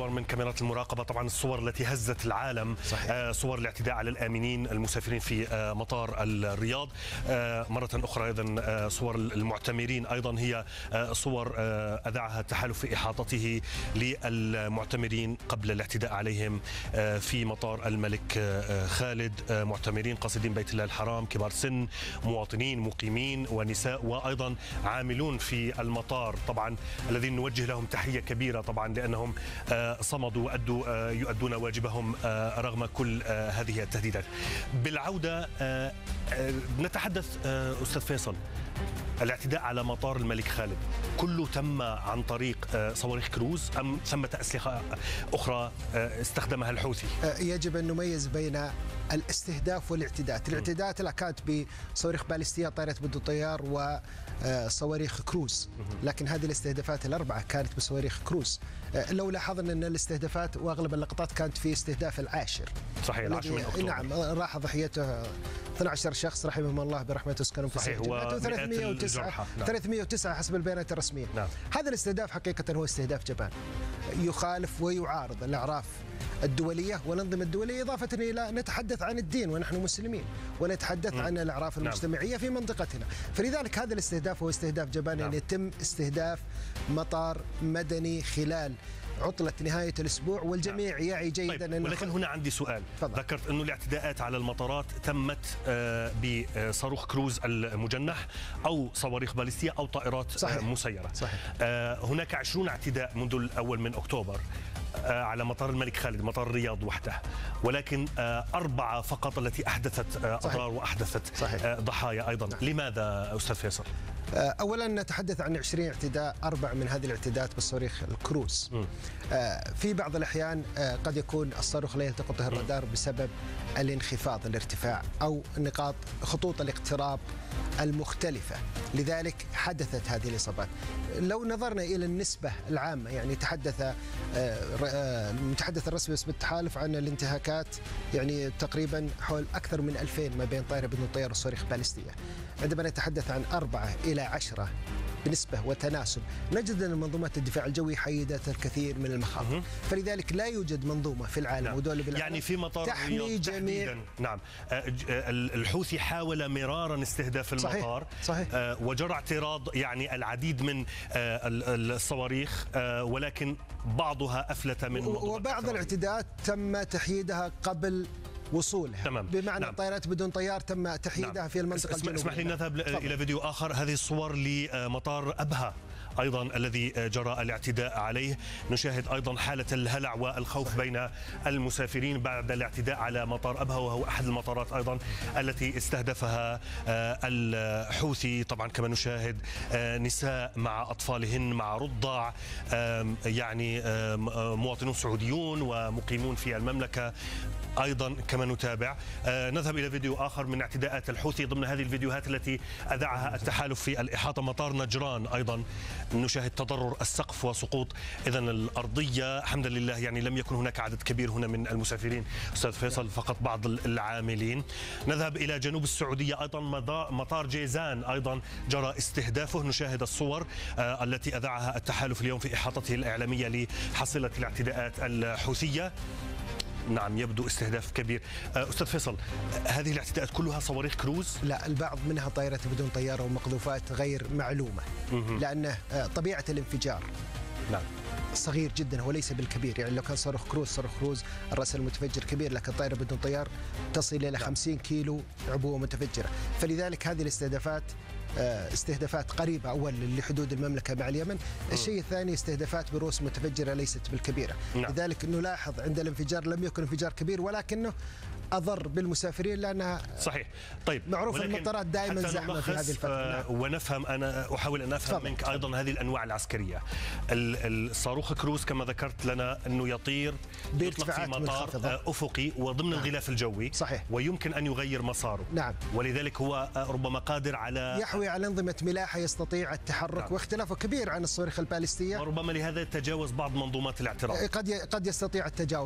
صور من كاميرات المراقبة، طبعا الصور التي هزت العالم. صحيح. صور الاعتداء على الآمنين المسافرين في مطار الرياض. مرة أخرى أيضا صور المعتمرين، أيضا هي صور أذاعها التحالف في إحاطته للمعتمرين قبل الاعتداء عليهم في مطار الملك خالد. معتمرين قاصدين بيت الله الحرام، كبار سن، مواطنين، مقيمين ونساء، وأيضا عاملون في المطار طبعا الذين نوجه لهم تحية كبيرة طبعا لأنهم صمدوا يؤدون واجبهم رغم كل هذه التهديدات. بالعودة نتحدث أستاذ فيصل، الاعتداء على مطار الملك خالد كله تم عن طريق صواريخ كروز أم ثمة أسلحة أخرى استخدمها الحوثي؟ يجب أن نميز بين الاستهداف والاعتداءات. الاعتداءات كانت بصواريخ باليستية، طائرات بدون طيار، وصواريخ كروز، لكن هذه الاستهدافات الأربعة كانت بصواريخ كروز. لو لاحظنا أن الاستهدافات وأغلب اللقطات كانت في استهداف العاشر. صحيح، العاشر من أكتوبر. نعم، راح ضحيته 12 شخص رحمهم الله برحمته وسكنهم في صحيح، و309 حسب البيانات الرسمية. نعم. هذا الاستهداف حقيقة هو استهداف جبان، يخالف ويعارض الأعراف الدولية والأنظمة الدولية، إضافة إلى نتحدث عن الدين ونحن مسلمين، ونتحدث عن الأعراف المجتمعية في منطقتنا. فلذلك هذا الاستهداف هو استهداف جبان. يعني يتم استهداف مطار مدني خلال عطلة نهاية الأسبوع، والجميع يعي جيدا. طيب، ولكن هنا عندي سؤال. ذكرت أنه الاعتداءات على المطارات تمت بصاروخ كروز المجنح أو صواريخ باليستية أو طائرات مسيرة. صحيح. هناك 20 اعتداء منذ الأول من أكتوبر على مطار الملك خالد، مطار الرياض وحده، ولكن 4 فقط التي أحدثت أضرار وأحدثت ضحايا أيضا. لماذا أستاذ فيصل؟ أولا نتحدث عن 20 اعتداء، 4 من هذه الاعتداءات بالصواريخ الكروز. في بعض الأحيان قد يكون الصاروخ لا يلتقطه الرادار بسبب الانخفاض، الارتفاع، أو نقاط خطوط الاقتراب المختلفة، لذلك حدثت هذه الإصابات. لو نظرنا إلى النسبة العامة، يعني تحدث المتحدث الرسمي باسم التحالف عن الانتهاكات، يعني تقريبا حول أكثر من 2000 ما بين طائرة بدون طيار وصواريخ باليستية. عندما نتحدث عن 4 إلى 10 بنسبة وتناسب، نجد أن منظومات الدفاع الجوي حيدت الكثير من المخاطر. فلذلك لا يوجد منظومة في العالم ودول بالعالم يعني في مطار تحمي جميع. نعم، الحوثي حاول مرارا استهداف المطار. صحيح. وجرى اعتراض يعني العديد من الصواريخ، ولكن بعضها أفلت من وبعض الاعتداءات تم تحييدها قبل وصولها. تمام. بمعنى الطائرات بدون طيار تم تحييدها في المنطقة الجنوبية. اسمح لي نذهب إلى فيديو آخر. هذه الصور لمطار أبها أيضا الذي جرى الاعتداء عليه. نشاهد أيضا حالة الهلع والخوف بين المسافرين بعد الاعتداء على مطار أبها، وهو أحد المطارات أيضا التي استهدفها الحوثي. طبعا كما نشاهد نساء مع أطفالهن مع رضع، يعني مواطنون سعوديون ومقيمون في المملكة أيضا كما نتابع. نذهب إلى فيديو آخر من اعتداءات الحوثي ضمن هذه الفيديوهات التي أذاعها التحالف في الإحاطة. مطار نجران أيضا نشاهد تضرر السقف وسقوط إذن الأرضية. حمدا لله يعني لم يكن هناك عدد كبير هنا من المسافرين أستاذ فيصل، فقط بعض العاملين. نذهب إلى جنوب السعودية أيضا، مطار جيزان أيضا جرى استهدافه. نشاهد الصور التي أذاعها التحالف اليوم في إحاطته الإعلامية لحصيلة الاعتداءات الحوثية. نعم، يبدو استهداف كبير. أستاذ فيصل، هذه الاعتداءات كلها صواريخ كروز؟ لا، البعض منها طائرات بدون طيار ومقذوفات غير معلومة، لأن طبيعة الانفجار صغير جدا، هو ليس بالكبير. يعني لو كان صاروخ كروز الرأس المتفجر كبير، لكن طائرة بدون طيار تصل إلى 50 كيلو عبوة متفجرة. فلذلك هذه الاستهدافات استهدافات قريبة أول لحدود المملكة مع اليمن. الشيء الثاني استهدافات برؤوس متفجرة ليست بالكبيرة. لذلك نلاحظ عند الانفجار لم يكن انفجار كبير، ولكنه أضر بالمسافرين لأنها صحيح. طيب، معروف المطارات دائما زحمة في هذه الفترة. ونفهم، أنا أحاول أن أفهم منك أيضا هذه الأنواع العسكرية. الصاروخ كروز كما ذكرت لنا أنه يطير يطلق في مطار أفقي وضمن الغلاف الجوي. صحيح. ويمكن أن يغير مساره. نعم. ولذلك هو ربما قادر على يحوي على أنظمة ملاحة يستطيع التحرك. واختلافه كبير عن الصواريخ الباليستية، وربما لهذا يتجاوز بعض منظومات الاعتراض. قد يستطيع التجاوز.